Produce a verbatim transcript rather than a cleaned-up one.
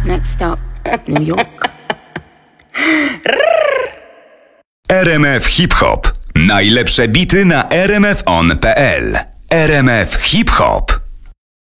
Next stop, New York. R M F Hip Hop. Najlepsze bity na r m f on kropka p l. R M F Hip Hop.